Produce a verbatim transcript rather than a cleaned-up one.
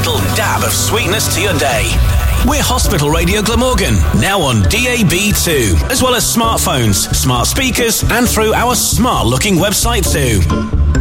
little dab of sweetness to your day. We're Hospital Radio Glamorgan, now on D A B too, as well as smartphones, smart speakers, and through our smart-looking website too.